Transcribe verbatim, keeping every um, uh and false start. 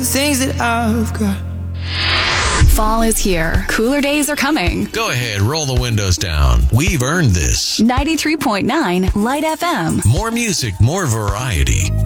things that I've got. Fall is here. Cooler days are coming. Go ahead, roll the windows down. We've earned this. ninety-three point nine Light F M. More music, more variety.